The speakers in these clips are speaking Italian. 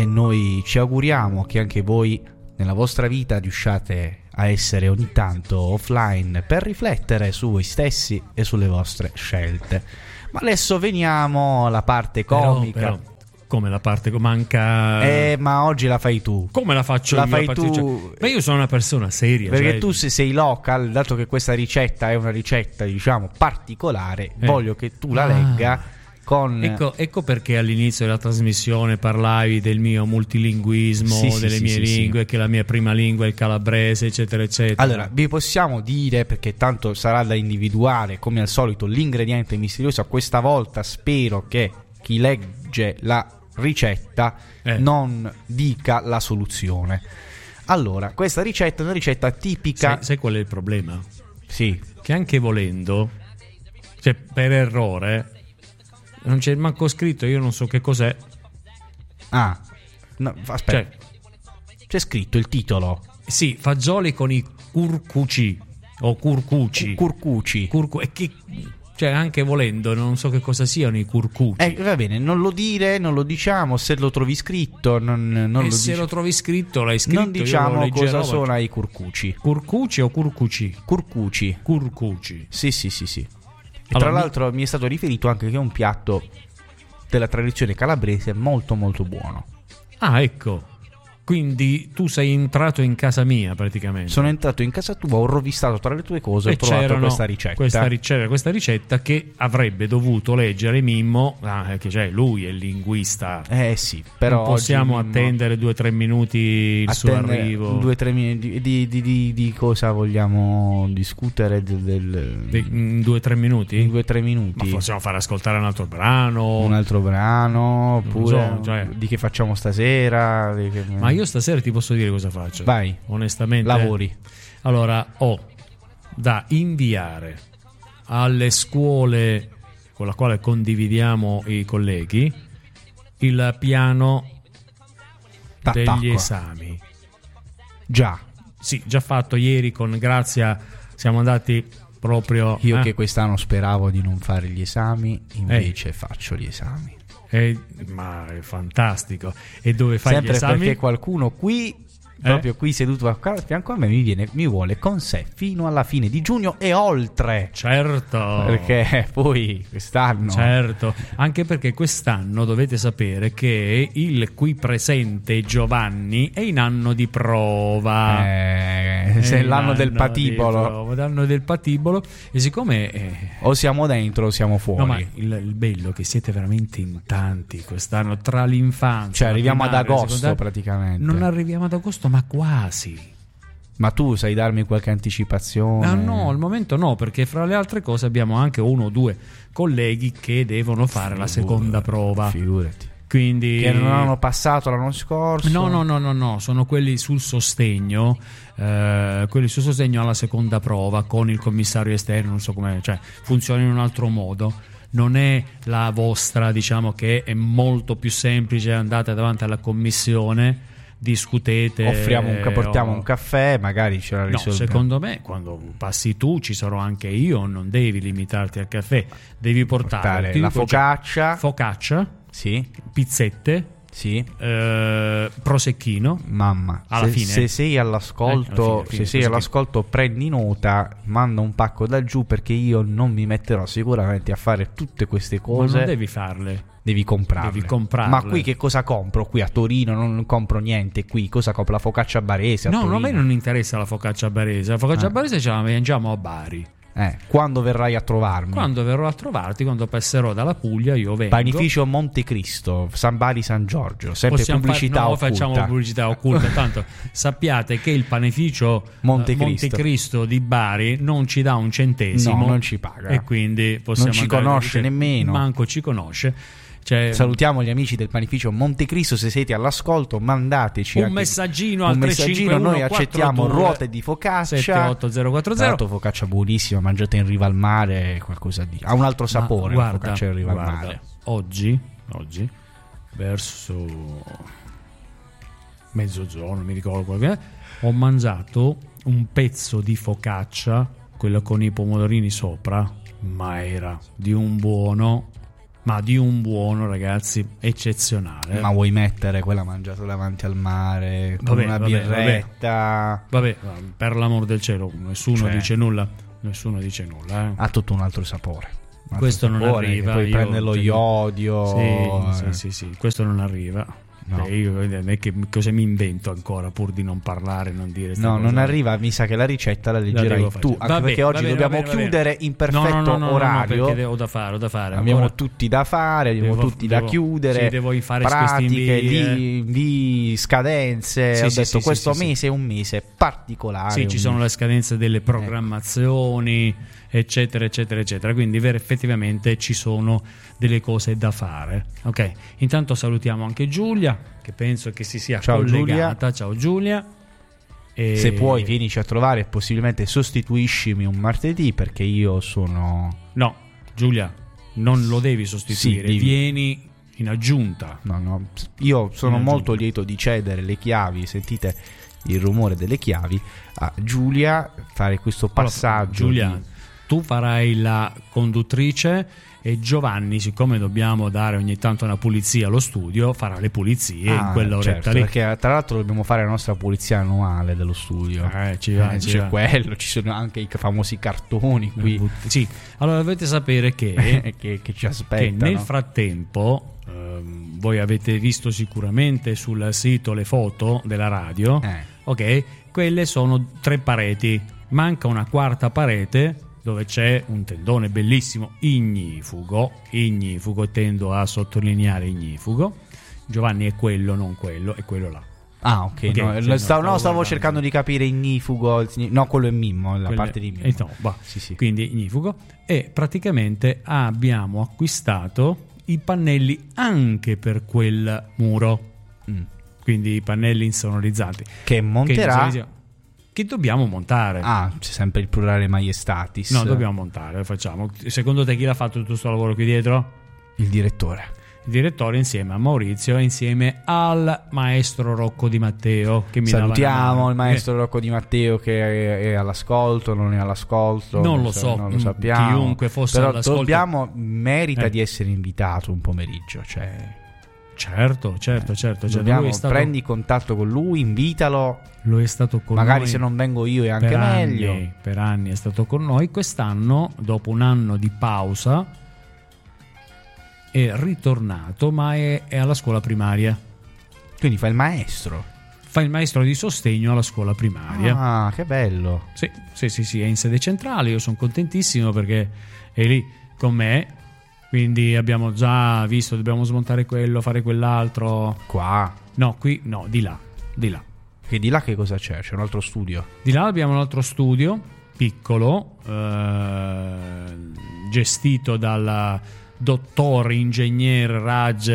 e noi ci auguriamo che anche voi nella vostra vita riusciate a essere ogni tanto offline per riflettere su voi stessi e sulle vostre scelte. Ma adesso veniamo alla parte comica. Però, come la parte manca? Ma oggi la fai tu. Come la faccio la io? Fai tu. Cioè, ma io sono una persona seria. Perché tu sei local, dato che questa ricetta è una ricetta, diciamo, particolare, voglio che tu la legga. Ecco perché all'inizio della trasmissione parlavi del mio multilinguismo, delle mie lingue, che la mia prima lingua è il calabrese, eccetera, eccetera. Allora, vi possiamo dire, perché tanto sarà da individuare, come al solito, l'ingrediente misterioso. Questa volta spero che chi legge la ricetta non dica la soluzione. Allora, questa ricetta è una ricetta tipica. Sai qual è il problema? Sì. Che anche volendo, cioè per errore, non c'è manco scritto, io non so che cos'è. No, aspetta. C'è scritto il titolo. Sì, fagioli con i curcuci o curcuci. E che, cioè, anche volendo, non so che cosa siano i curcuci. Va bene, non lo dire, non lo diciamo. Se lo trovi scritto, se lo trovi scritto, l'hai scritto. Non diciamo cosa sono i curcuci. Curcuci o curcuci? Curcuci. Sì. E Allora, tra l'altro mi è stato riferito anche che è un piatto della tradizione calabrese molto molto buono. Ecco. Quindi tu sei entrato in casa mia praticamente. Sono entrato in casa tua, ho rovistato tra le tue cose e ho trovato questa ricetta. Questa ricetta che avrebbe dovuto leggere Mimmo, che cioè lui è il linguista. Sì, però non possiamo attendere 2-3 minuti il suo arrivo. 2-3 minuti di cosa vogliamo discutere in 2-3 minuti? In 2-3 minuti. Ma possiamo fare ascoltare un altro brano, oppure di che facciamo stasera? Ma io stasera ti posso dire cosa faccio. Vai. Onestamente. Lavori. Allora, ho da inviare alle scuole con la quale condividiamo i colleghi il piano degli esami. Già. Sì, già fatto ieri con Grazia, siamo andati proprio. Io che quest'anno speravo di non fare gli esami, invece faccio gli esami. Ma è fantastico. E dove fai sempre gli esami? Perché qualcuno qui proprio qui seduto a fianco a me mi vuole con sé fino alla fine di giugno e oltre. Certo. Perché poi quest'anno. Certo. Anche perché quest'anno dovete sapere che il qui presente Giovanni è in anno di prova. Se è l'anno del patibolo. L'anno del patibolo. E siccome o siamo dentro o siamo fuori. No, ma il bello è che siete veramente in tanti quest'anno, tra l'infanzia. Cioè arriviamo ad agosto praticamente. Non arriviamo ad agosto, ma quasi. Ma tu sai darmi qualche anticipazione? No, al momento no, perché fra le altre cose abbiamo anche 1 o 2 colleghi che devono fare la seconda prova. Figurati. Quindi, che non hanno passato l'anno scorso? No, sono quelli sul sostegno, alla seconda prova con il commissario esterno, non so come, cioè funziona in un altro modo. Non è la vostra, diciamo, che è molto più semplice, andate davanti alla commissione, discutete, portiamo un caffè, magari ce la risolviamo. No, secondo me quando passi tu ci sarò anche io, non devi limitarti al caffè, devi portare la focaccia, sì, pizzette, sì, prosecchino. Mamma, alla fine. Se sei all'ascolto, prendi nota, manda un pacco da giù, perché io non mi metterò sicuramente a fare tutte queste cose. Ma non devi farle. Devi comprarle. Ma qui che cosa compro? Qui a Torino non compro niente. Qui cosa compro? La focaccia barese? No, a me non interessa la focaccia barese. La focaccia barese ce la mangiamo a Bari. Quando verrai a trovarmi? Quando verrò a trovarti, quando passerò dalla Puglia, io vengo. Panificio Montecristo, San Bari San Giorgio. Sempre pubblicità occulta. Facciamo pubblicità occulta. Tanto sappiate che il panificio Montecristo di Bari non ci dà un centesimo. No, non ci paga. E quindi possiamo non ci conosce nemmeno. Manco ci conosce. Salutiamo gli amici del panificio Montecristo, se siete all'ascolto mandateci un messaggino al 351 noi accettiamo ruote di focaccia 78040. Tanto focaccia buonissima, mangiata in riva al mare, qualcosa di ha un altro sapore. La focaccia in riva al mare. Oggi verso mezzogiorno, mi ricordo qual è, ho mangiato un pezzo di focaccia, quella con i pomodorini sopra, ma era di un buono. ma di un buono, ragazzi, eccezionale. Ma vuoi mettere quella mangiata davanti al mare con una birretta? Vabbè, per l'amor del cielo, nessuno dice nulla. Ha tutto un altro sapore. Questo non arriva. Poi prende lo iodio. Sì, questo non arriva. No. Io che cosa mi invento ancora pur di non parlare, non dire non arriva. Mi sa che la ricetta la leggerai tu, anche perché oggi dobbiamo chiudere in perfetto orario. No, perché ho da fare. Abbiamo tutti da fare, abbiamo tutti da chiudere. Devo fare pratiche di scadenze. Ho detto questo mese è un mese particolare. Sì, ci sono le scadenze delle programmazioni, eccetera. Quindi effettivamente ci sono delle cose da fare. Ok, intanto salutiamo anche Giulia, che penso che si sia collegata. Ciao Giulia. Se puoi vienici a trovare e possibilmente sostituiscimi un martedì, perché io sono... No, Giulia, non lo devi sostituire, vieni in aggiunta. No, io sono molto lieto di cedere le chiavi, sentite il rumore delle chiavi, a Giulia, fare questo passaggio. Giulia, tu farai la conduttrice e Giovanni, siccome dobbiamo dare ogni tanto una pulizia allo studio, farà le pulizie in quella oretta lì. Perché tra l'altro dobbiamo fare la nostra pulizia annuale dello studio. C'è quello, ci sono anche i famosi cartoni qui. Sì, allora dovete sapere che ci aspettano. Che nel frattempo voi avete visto sicuramente sul sito le foto della radio. Ok, quelle sono 3 pareti, manca una quarta parete dove c'è un tendone bellissimo ignifugo, tendo a sottolineare ignifugo. Giovanni è quello, non quello, è quello là. Ah, ok. Stavo cercando di capire ignifugo. No, quello è Mimmo, la parte di Mimmo. Sì. Quindi ignifugo. E praticamente abbiamo acquistato i pannelli anche per quel muro. Quindi i pannelli insonorizzati. Che monterà... Che dobbiamo montare. C'è sempre il plurale maiestatis. No, dobbiamo montare, lo facciamo. Secondo te chi l'ha fatto tutto questo lavoro qui dietro? Il direttore. Il direttore insieme a Maurizio e insieme al maestro Rocco Di Matteo, che mi salutiamo il maestro Rocco Di Matteo, che è all'ascolto, non è all'ascolto, non lo so, non lo sappiamo. Chiunque fosse però all'ascolto merita di essere invitato un pomeriggio, cioè certo. Prendi contatto con lui, invitalo. Lo è stato con magari noi, se non vengo io è anche meglio. Per anni è stato con noi. Quest'anno, dopo un anno di pausa, è ritornato, ma è alla scuola primaria. Quindi fa il maestro di sostegno alla scuola primaria. Che bello. Sì, è in sede centrale. Io sono contentissimo perché è lì con me. Quindi abbiamo già visto, dobbiamo smontare quello, fare quell'altro. Qua? No, qui no, di là. Che di là che cosa c'è? C'è un altro studio? Di là abbiamo un altro studio piccolo, gestito dal dottor ingegner Raj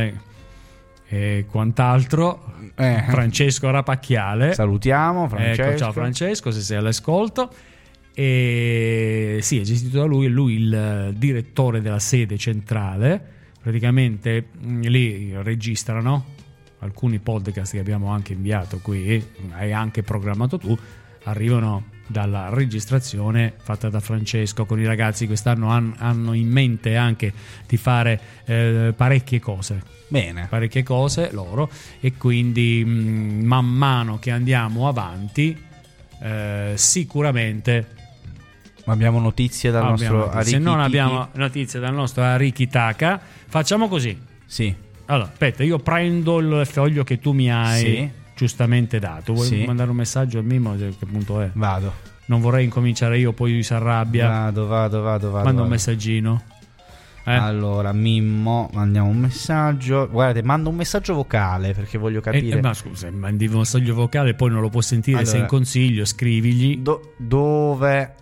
e quant'altro, Francesco Rapacchiale. Salutiamo Francesco. Ciao Francesco, se sei all'ascolto. E sì, è gestito da lui il direttore della sede centrale. Praticamente lì registrano alcuni podcast che abbiamo anche inviato qui, hai anche programmato tu, arrivano dalla registrazione fatta da Francesco con i ragazzi. Quest'anno hanno in mente anche di fare parecchie cose loro, e quindi man mano che andiamo avanti sicuramente abbiamo notizie dal nostro Ariki. Se non abbiamo notizie dal nostro Ariki Taka, facciamo così. Sì. Allora, aspetta, io prendo il foglio che tu mi hai giustamente dato. Vuoi mandare un messaggio a Mimmo? Che punto è? Vado. Non vorrei incominciare io, poi lui si arrabbia. Vado. Manda un messaggino. Allora, Mimmo, mandiamo un messaggio. Guardate, mando un messaggio vocale perché voglio capire. Ma scusa, mandi un messaggio vocale, poi non lo può sentire. Allora, se in consiglio, scrivigli. Dove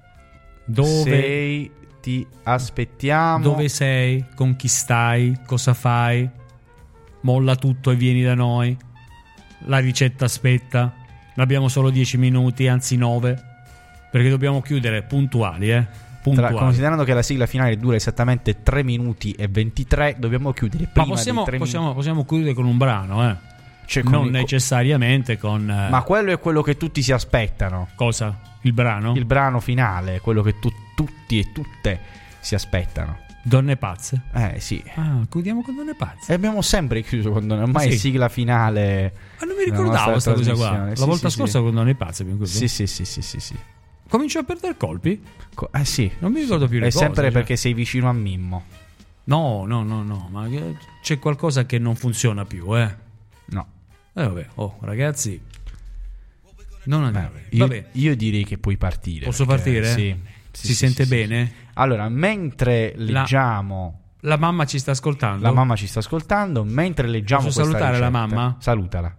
sei? Ti aspettiamo. Dove sei? Con chi stai? Cosa fai? Molla tutto e vieni da noi. La ricetta aspetta. Abbiamo solo 10 minuti, anzi 9, perché dobbiamo chiudere puntuali, considerando che la sigla finale dura esattamente 3 minuti e 23, dobbiamo chiudere prima. Ma possiamo chiudere con un brano, cioè non necessariamente con ma quello è quello che tutti si aspettano. Cosa? Il brano? Il brano finale, quello che tutti e tutte si aspettano. Donne pazze? Sì. Chiudiamo con Donne pazze. E abbiamo sempre chiuso con Donne, ormai Sì. è sigla finale. Ma non mi ricordavo questa cosa qua. La volta scorsa con Donne pazze abbiamo chiuso. Sì. Comincio a perdere colpi? Sì. Non mi ricordo più le è cose. sempre perché sei vicino a Mimmo. No, ma c'è qualcosa che non funziona più, No. Vabbè, ragazzi. Non andiamo. Io direi che puoi partire. Posso partire? Sì. Si sente bene? Allora, mentre leggiamo... La mamma ci sta ascoltando? La mamma ci sta ascoltando. Mentre leggiamo Posso questa salutare ricetta, la mamma? Salutala.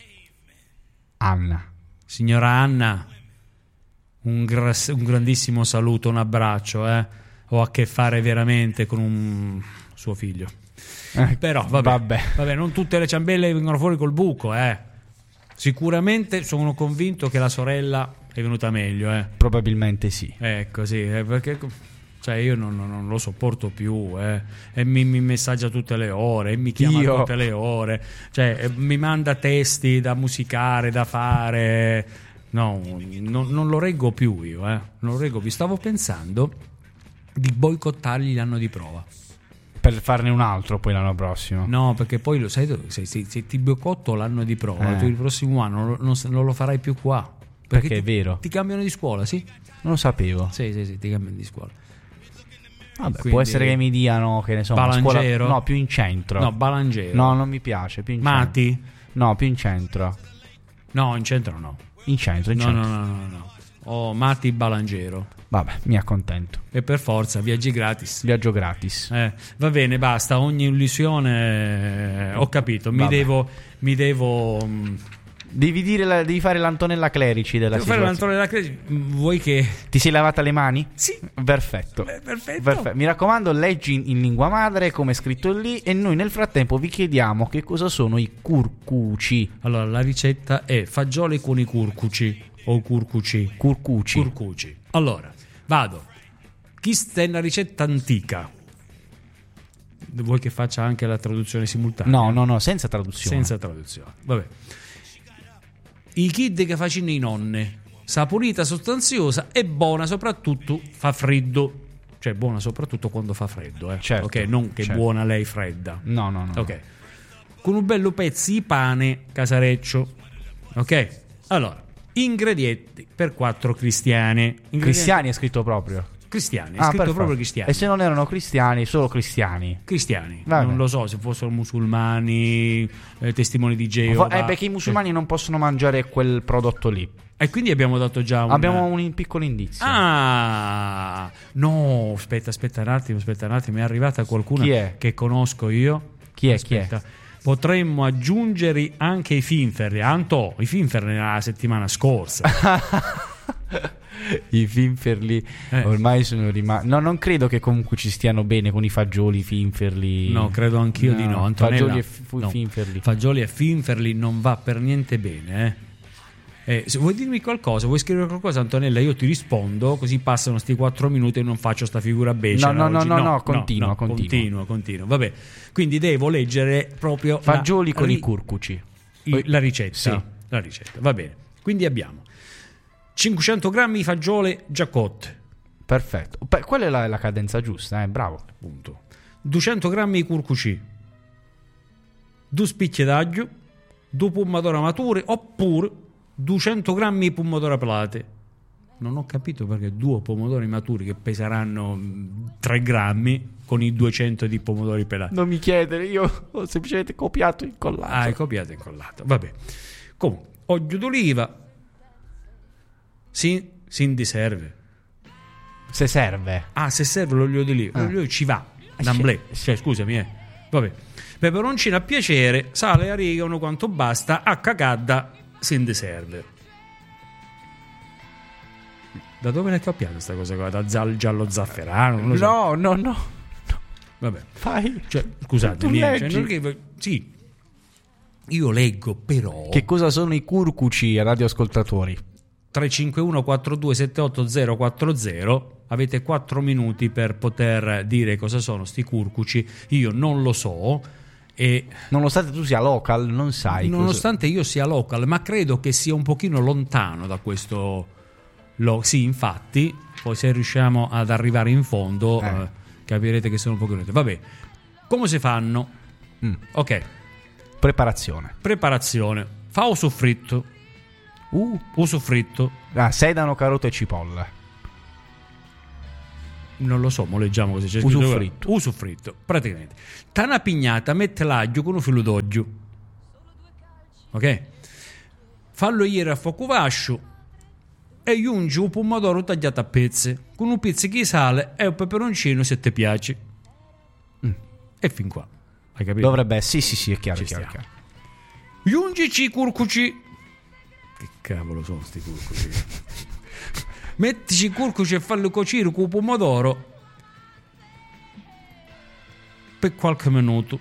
Anna. Signora Anna, un grandissimo saluto, un abbraccio. Ho a che fare veramente con un suo figlio. Però vabbè, non tutte le ciambelle vengono fuori col buco. Sicuramente sono convinto che la sorella è venuta meglio. Probabilmente sì. Ecco, sì, perché io non lo sopporto più, e mi messaggia tutte le ore, e mi chiama tutte le ore, mi manda testi da musicare, da fare. No, non lo reggo più io, non lo reggo più. Stavo pensando di boicottargli l'anno di prova. Per farne un altro poi l'anno prossimo. No, perché poi lo sai, se ti boicotto l'anno di prova, tu il prossimo anno non lo farai più qua. Perché è vero. Ti cambiano di scuola, sì? Non lo sapevo. Sì, ti cambiano di scuola. Vabbè, Quindi, può essere che mi diano, che ne so, Balangero? No, più in centro. No, Balangero. No, non mi piace, più in Mati? centro. No, più in centro. No, in centro no. In centro. No. Mati, Balangero. Vabbè, mi accontento. E per forza, viaggi gratis. Viaggio gratis. Va bene, basta, ogni illusione ho capito, mi devo Devi fare l'Antonella Clerici della situazione. Devo fare l'Antonella Clerici. Vuoi che... Ti sei lavata le mani? Sì. Perfetto. Perfetto. Mi raccomando, leggi in lingua madre come è scritto lì, e noi nel frattempo vi chiediamo che cosa sono i curcuci. Allora, la ricetta è fagioli con i curcuci o curcuci. Curcuci. Allora, vado. Questa è una ricetta antica. Vuoi che faccia anche la traduzione simultanea? No, senza traduzione. Vabbè. I kid che facciano i nonne, saporita, sostanziosa e buona, soprattutto fa freddo. Cioè buona soprattutto quando fa freddo, Certo, ok, non che buona lei fredda. No. Ok. Con un bello pezzo di pane casareccio. Ok. Allora, ingredienti per 4 cristiani. Cristiani è scritto proprio. Cristiani, è scritto proprio cristiani. E se non erano cristiani, solo cristiani. Non lo so se fossero musulmani, testimoni di Geova. Perché i musulmani non possono mangiare quel prodotto lì. E quindi abbiamo dato già abbiamo un piccolo indizio. No, aspetta un attimo, è arrivata qualcuna che conosco io. Chi è? Potremmo aggiungere anche i finferli. I finferli nella settimana scorsa. I finferli ormai sono rimasti. No, non credo che comunque ci stiano bene con i fagioli, i finferli. No, credo anch'io di no. Antonella, finferli. Fagioli e finferli non va per niente bene. Se vuoi dirmi qualcosa, vuoi scrivere qualcosa, Antonella, io ti rispondo, così passano sti 4 minuti e non faccio sta figura becera. No, continua. Vabbè, quindi devo leggere proprio fagioli con i curcuci. La ricetta. Sì. La ricetta, va bene. Quindi abbiamo 500 grammi di fagiole già cotte. Perfetto. Quella è la cadenza giusta, bravo. Appunto. 200 grammi di curcuci, 2 spicchi d'aglio, 2 pomodori maturi, oppure 200 grammi di pomodori pelate. Non ho capito perché 2 pomodori maturi che peseranno 3 grammi con i 200 di pomodori pelati. Non mi chiedere, io ho semplicemente copiato e incollato. Hai copiato e incollato, vabbè. Comunque, olio d'oliva. Sì, di serve. Se serve. Se serve l'olio d'oliva. L'olio ci va. D'amblè. Scusami, Vabbè. Peperoncino a piacere, sale e origano quanto basta, a cagada, di serve. Da dove l'hai copiata questa cosa qua? Da giallo zafferano? Non lo so. No. Vabbè. Fai. Scusatemi. Sì. Io leggo, però. Che cosa sono i curcuci, radioascoltatori? 351 4278 040. Avete 4 minuti per poter dire cosa sono sti curcuci. Io non lo so. E nonostante tu sia local, non sai. Nonostante io sia local, ma credo che sia un pochino lontano da questo. Sì, infatti, poi se riusciamo ad arrivare in fondo, capirete che sono un po' crude. Vabbè, come si fanno? Ok. Preparazione. Fa o soffritto. Soffritto. Sedano, carote e cipolla. Non lo so, mo leggiamo così. C'è scritto soffritto. Praticamente. Tana pignata, mette l'aglio con un filo d'olio. Ok? Fallo ieri a fuoco vascio e giungi un pomodoro tagliato a pezzi con un pizzico di sale e un peperoncino se ti piace. E fin qua. Hai capito? Dovrebbe sì, è chiaro. Giungici i curcuci. Che cavolo sono sti curcuci? Mettici i curcuci e fallo cuocere con il pomodoro per qualche minuto.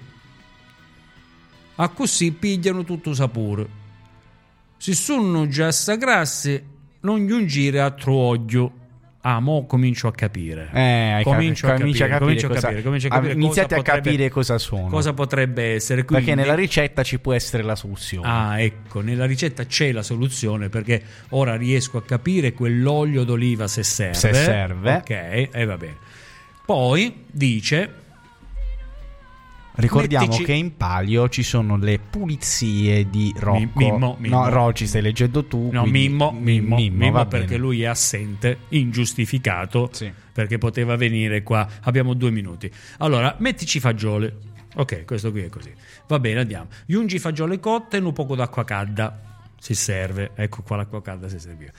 A così pigliano tutto il sapore. Se sono già grassi, non giungire altro olio. Mo comincio a capire. Comincio a capire. Iniziate a capire cosa sono. Cosa potrebbe essere. Quindi, perché nella ricetta ci può essere la soluzione. Ecco, nella ricetta c'è la soluzione, perché ora riesco a capire quell'olio d'oliva se serve. Ok, e va bene. Poi dice... Ricordiamo che in palio ci sono le pulizie di Rocco. No, Rocci, stai leggendo tu. No, quindi... Mimmo perché lui è assente, ingiustificato, sì. Perché poteva venire qua. Abbiamo 2 minuti. Allora, mettici fagiole. Ok, questo qui è così. Va bene, andiamo. Giungi fagiole cotte e un poco d'acqua calda. Si serve. Ecco qua l'acqua calda si serviva.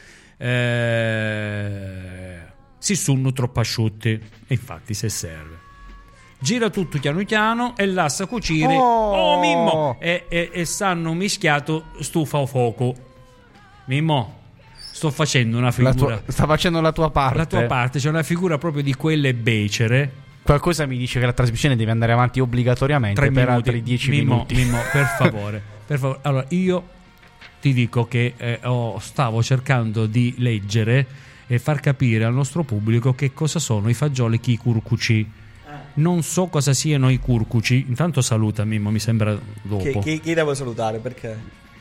Si sono troppo asciutti. E infatti se serve. Gira tutto piano e lascia cuocere. Mimmo! E stanno mischiato stufa o fuoco. Mimmo, sto facendo una figura. Sta facendo la tua parte. La tua parte, c'è una figura proprio di quelle becere. Qualcosa mi dice che la trasmissione deve andare avanti obbligatoriamente per altri 10 minuti. Mimmo, per favore. Allora, io ti dico che stavo cercando di leggere e far capire al nostro pubblico che cosa sono i fagioli curcuci. Non so cosa siano i curcuci. Intanto saluta Mimmo, mi sembra dopo. Chi devo salutare? Perché?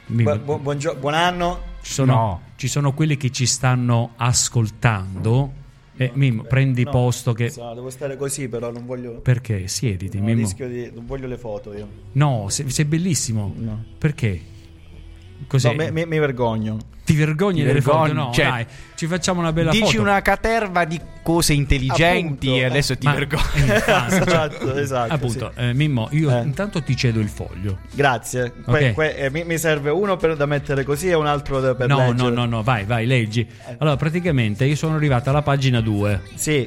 Buon anno. Ci sono quelli che ci stanno ascoltando. Mimmo, prendi posto che... devo stare così, però non voglio... Perché? Siediti, Mimmo. Non voglio le foto io. No, sei bellissimo. No. Perché? Cos'è? No, mi vergogno. Ti vergogni delle foto? No, cioè, dai, ci facciamo una bella dici foto. Dici una caterva di cose intelligenti. Appunto, e adesso ti vergogni. Esatto. Appunto, sì. Mimmo, io intanto ti cedo il foglio. Grazie. Okay. Mi serve uno da mettere così e un altro per leggere. No, vai, leggi. Allora, praticamente io sono arrivato alla pagina 2. Sì.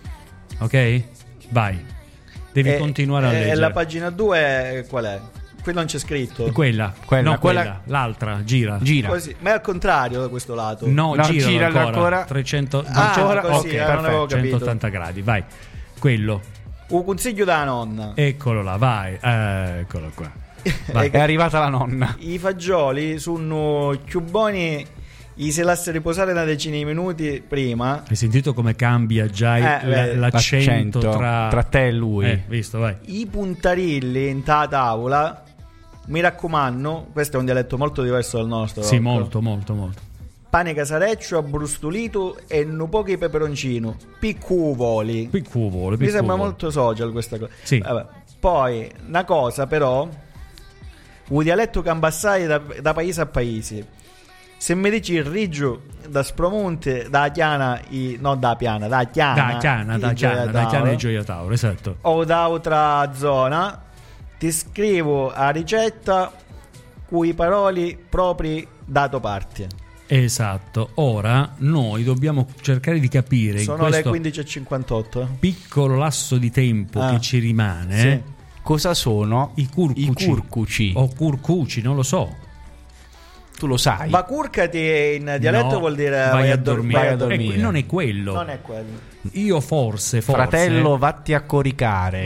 Ok? Vai. Devi continuare a leggere. E la pagina 2 qual è? Qui non c'è scritto. Quella. L'altra, gira. Così. Ma è al contrario da questo lato. No, gira ancora. 300 così, non avevo capito. 180 gradi, vai. Quello. Un consiglio da nonna. Eccolo là, vai. Eccolo qua. Vai. È arrivata la nonna. I fagioli sono più buoni. Se lascia riposare una decina di minuti prima. Hai sentito come cambia già l'accento tra te e lui? Visto, vai. I puntarilli in tavola. Mi raccomando, questo è un dialetto molto diverso dal nostro. Sì, molto. Pane casareccio abbrustolito e un pochi peperoncino. Piccuvoli. Mi sembra molto social questa cosa. Sì. Vabbè. Poi, una cosa però, un dialetto cambassai da paese a paese. Se mi dici il riggio da Spromonte, da Chiana, da Chiana di Gioia Tauro, esatto. O da altra zona, ti scrivo a ricetta cui paroli propri dato parte. Esatto. Ora noi dobbiamo cercare di capire sono in le questo 15:58 piccolo lasso di tempo che ci rimane, sì. Cosa sono i curcuci o curcuci, non lo so. Tu lo sai. Ma curcati in dialetto vuol dire vai a dormire. Non è quello. Non è quello. Io forse fratello, vatti a coricare.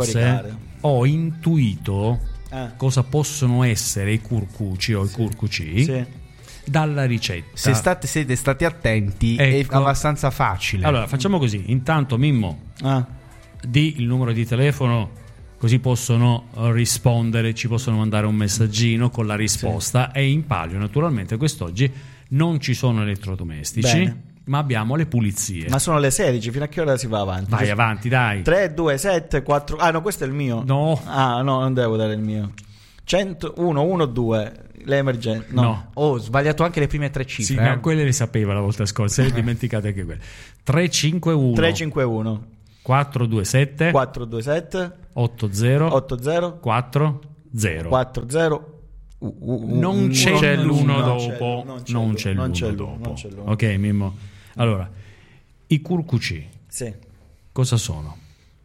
Ho intuito cosa possono essere i curcuci o i curcuci. Sì. Dalla ricetta. Se siete stati attenti, ecco. È abbastanza facile. Allora facciamo così. Intanto Mimmo di il numero di telefono, così possono rispondere, ci possono mandare un messaggino con la risposta. Sì. E in palio naturalmente quest'oggi non ci sono elettrodomestici. Bene. ma abbiamo le pulizie. Ma sono le 16, fino a che ora si va avanti? Vai avanti, dai. 3, 2, 7, 4. Ah, no, questo è il mio. No. Ah, no, non devo dare il mio. 101, 1, 2. Le emergenze. No. Ho sbagliato anche le prime 3 cifre. Sì, ma quelle le sapeva la volta scorsa, le dimenticate anche quelle. 351 351 427 427 80 80 40. 40. Non c'è l'uno dopo. Non c'è l'uno l'uno. dopo. Ok, Mimmo. Allora, i curcuci Sì. cosa sono?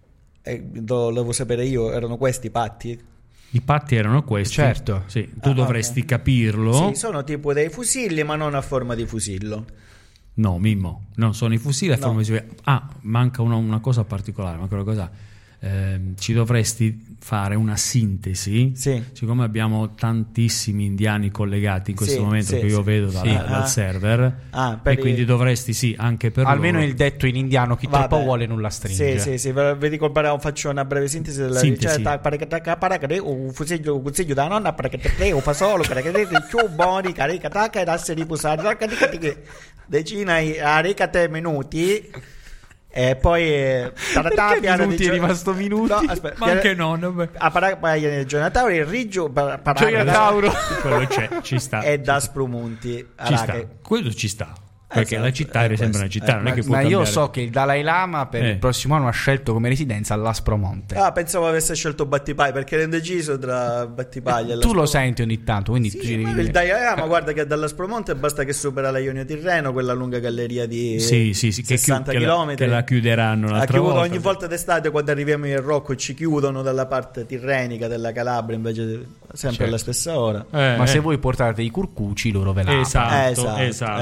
Lo devo sapere io, erano questi i patti? I patti erano questi. Certo. Sì, tu dovresti capirlo. Sì, sono tipo dei fusilli, ma non a forma di fusillo. No, Mimmo, non sono i fusilli a forma di fusillo. Ah, manca una cosa particolare, manca una cosa. Ci dovresti fare una sintesi. Sì. Siccome abbiamo tantissimi indiani collegati in questo Sì, momento, sì, che io sì. vedo Sì. dal server, per e quindi dovresti anche per Almeno loro. il detto in indiano: chi Vabbè. troppo vuole nulla stringe. Sì, vi dico, faccio una breve sintesi della Sintesi. ricetta. Un fusiglio da nonna, perché te fa solo, perché te più buoni, carica tacca e asse riposare, decina a ricate minuti. E poi Perché minuti è rimasto minuti? No, aspetta, Ma anche no, a Paraglia Giornatauri il Riggio Tauro. quello c'è, ci sta. e da Sprumunti Ci sta. Quello ci sta. Perché Esatto, la città è sembra una questo. città, non è che puoi Ma io cambiare. so che il Dalai Lama per il prossimo anno ha scelto come residenza l'Aspromonte. pensavo avesse scelto Battipaglia perché ero indeciso tra Battipaglia e Tu lo senti ogni tanto, quindi tu ci devi ma il Dalai Lama, guarda che dall'Aspromonte basta che supera la Ionio Tirreno, quella lunga galleria di Sì, che 60 che km. che la chiuderanno Ha l'altra chiuso volta. ogni volta d'estate quando arriviamo in Rocco ci chiudono dalla parte tirrenica della Calabria invece sempre Certo. alla stessa ora. Ma se voi portate i curcuci, loro ve la aprono.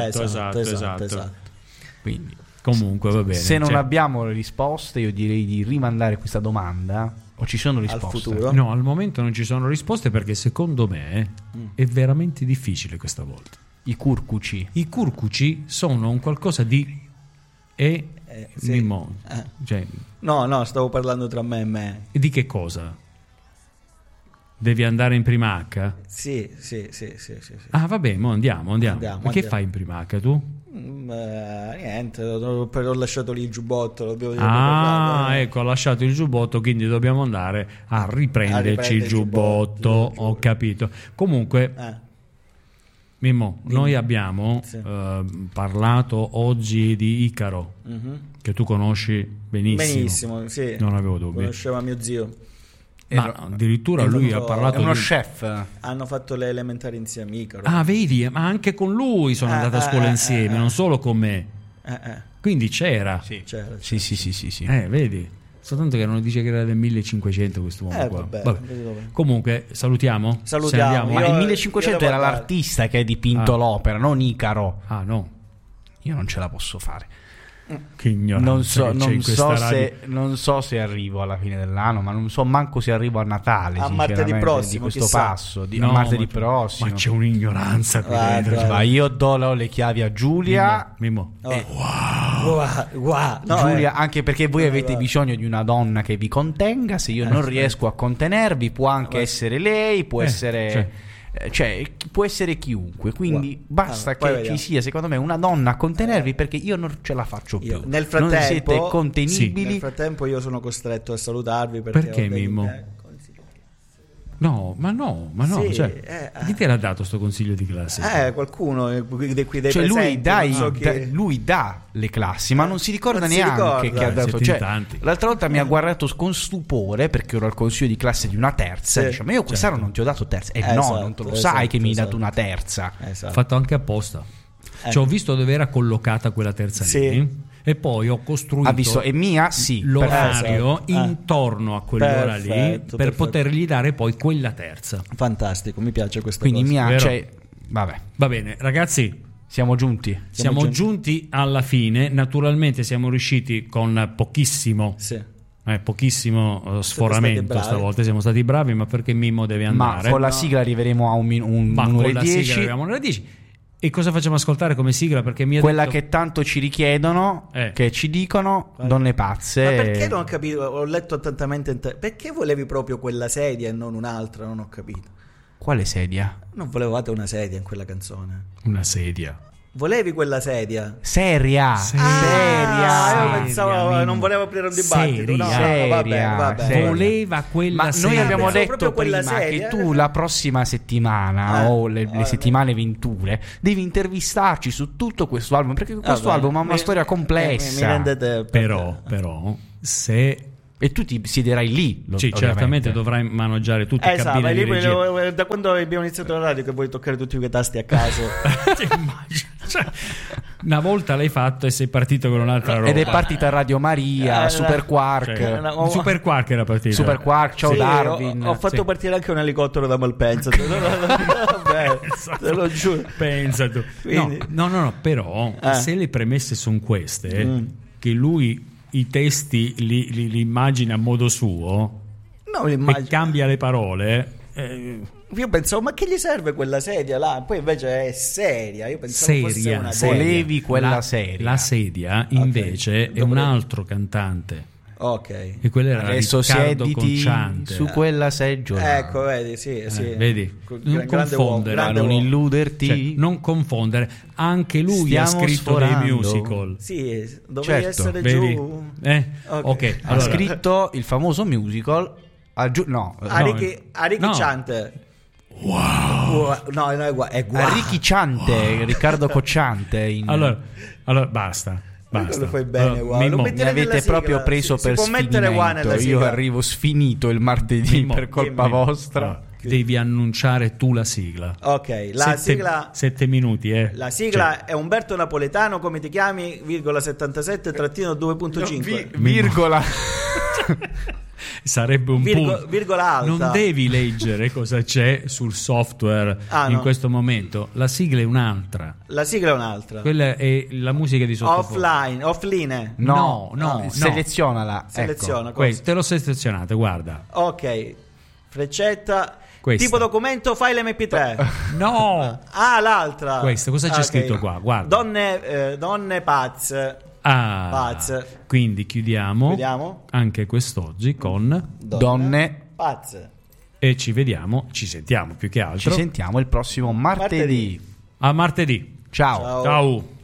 Esatto. Quindi, Comunque va bene. se non cioè, abbiamo le risposte, io direi di rimandare questa domanda. O ci sono risposte? futuro? no, al momento non ci sono risposte perché secondo me è veramente difficile questa volta. I curcuci. I curcuci sono un qualcosa di sì. Mimmo, cioè, No, stavo parlando tra me e me. di che cosa? Devi andare in prima H? Sì. Ah, vabbè, mo andiamo. Ma che Andiamo. fai in prima H tu? Niente, ho lasciato lì il giubbotto. Ecco, ha lasciato il giubbotto, quindi dobbiamo andare a riprenderci il giubbotto. Ho capito. Comunque, Mimmo, noi abbiamo parlato oggi di Icaro, che tu conosci benissimo. Sì. Non avevo dubbi. Conosceva mio zio. Ma addirittura lui ha parlato È uno di... chef. Hanno fatto le elementari insieme, Icaro. Ah, vedi, ma anche con lui sono andato a scuola insieme, non solo con me. Quindi c'era. C'era. Sì. Vedi. Soltanto che non dice che era del 1500 questo uomo qua. Vabbè. Comunque, salutiamo? Salutiamo. Se ne andiamo? Ma Io- il 1500 io devo era andare. l'artista che ha dipinto l'opera, non Icaro. Ah, no. Io non ce la posso fare. Che ignoranza che c'è in questa radio. Non so se arrivo alla fine dell'anno, ma non so manco se arrivo a Natale. A martedì sinceramente, prossimo, di questo chissà. passo. A No, martedì ma- prossimo. Ma c'è un'ignoranza qui Vai, dentro. vai. Ma io do le chiavi a Giulia. Mimmo. Wow. No, Giulia, anche perché voi avete guarda. bisogno di una donna che vi contenga. Se io non riesco a contenervi, può anche essere lei, può essere. Cioè, può essere chiunque. Quindi basta poi che vediamo. ci sia, secondo me, una donna a contenervi perché io non ce la faccio più. Nel non siete frattempo, contenibili. nel frattempo io sono costretto a salutarvi perché Perché, ho dei- Mimmo? consigli. No. Sì, Cioè, chi te l'ha dato sto consiglio di classe? Qualcuno qui dei Cioè, lui, presenti, non so chi- lui dà le classi, ma non si ricorda Non si neanche ricorda. che ha dato. Siete Cioè, in tanti. l'altra volta mi ha guardato con stupore perché ero al consiglio di classe di una terza. Sì, Dice, ma io quest'anno non ti ho dato terza. No, Esatto, non te lo esatto, sai che mi hai esatto. dato una terza. Esatto. Fatto anche apposta. Cioè, ho visto dove era collocata quella terza Sì. lì e poi ho costruito Ha visto, è mia? Sì. l'orario Perfetto. intorno a quell'ora lì Perfetto, per perfetto. potergli dare poi quella terza. Fantastico, mi piace questa Quindi cosa. mia, Vero? cioè, vabbè, Va bene, ragazzi, siamo giunti. siamo giunti alla fine. Naturalmente siamo riusciti con pochissimo Sì. pochissimo sforamento bravi. stavolta. Siamo stati bravi, ma perché Mimmo deve Ma andare. con la sigla arriveremo a Ma un'ora con e la sigla 10. arriviamo alle 10. E cosa facciamo ascoltare come sigla? Perché mi ha Quella detto... che tanto ci richiedono, che ci dicono donne pazze. Ma perché non ho capito? Ho letto attentamente. Perché volevi proprio quella sedia e non un'altra? Non ho capito. Quale sedia? Non volevate una sedia in quella canzone? Una sedia. Volevi quella sedia? Seria. Io pensavo, non volevo aprire un dibattito. Vabbè. Voleva quella Ma sedia. noi abbiamo detto prima che tu la prossima settimana o le settimane venture devi intervistarci su tutto questo album, perché questo album ha una storia complessa. Mi rendete però se... E tu ti siederai lì. Sì, certamente dovrai maneggiare tutte le cabine di regia. Da quando abbiamo iniziato la radio che vuoi toccare tutti quei tasti a caso. Ti immagini? Cioè, una volta l'hai fatto e sei partito con un'altra roba. Ed è partita Radio Maria, Super Quark. Super Quark era partito. Super Quark, ciao Darwin. Ho fatto partire anche un elicottero da Malpensa. Vabbè, te lo giuro. Pensa tu. Quindi... No, però se le premesse sono queste, che lui i testi li immagina a modo suo, e cambia le parole. Io pensavo, ma che gli serve quella sedia là? Poi invece è seria. Io pensavo fosse una volevi quella sedia. La sedia invece è un altro cantante. Ok. E quello era Adesso Riccardo Cocciante. Su quella seggiola. Ecco, vedi, sì. Vedi, non confondere, non illuderti. Cioè, non confondere. Anche lui ha scritto dei musical. Sì, dovevi essere vedi? giù. Ok. Ha scritto il famoso musical Arricchicciante. Wow. No, è uguale. Arricchicciante, Riccardo Cocciante. Allora basta. Lo fai bene, mi avete proprio preso per sfinimento. Io arrivo sfinito il martedì per colpa vostra. Devi annunciare tu la sigla. Ok, la sigla 7 minuti, La sigla è Umberto Napoletano, come ti chiami, virgola 77 trattino 2.5 virgola. Sarebbe un punto. Virgola alta. Non devi leggere cosa c'è sul software in questo momento. La sigla è un'altra. Quella è la musica di sottofondo. Offline. No. Selezionala. Seleziona. Questo te l'ho selezionato, guarda. Ok. Freccetta. Questa. Tipo documento, file MP3. No. L'altra. Questo, cosa c'è scritto qua? Guarda. Donne pazze. Pazze. Quindi chiudiamo anche quest'oggi con Donne pazze. E ci sentiamo più che altro. Ci sentiamo il prossimo martedì. A martedì. Ciao. Ciao.